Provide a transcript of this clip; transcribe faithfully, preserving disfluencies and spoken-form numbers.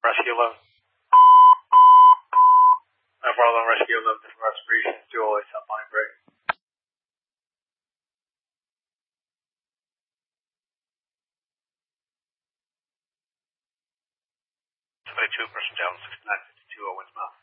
Rescue eleven. nine four eleven, Rescue eleven, different respirations, do always have line break. twenty-two, person down, sixty-nine fifty-two, Owens Mouth.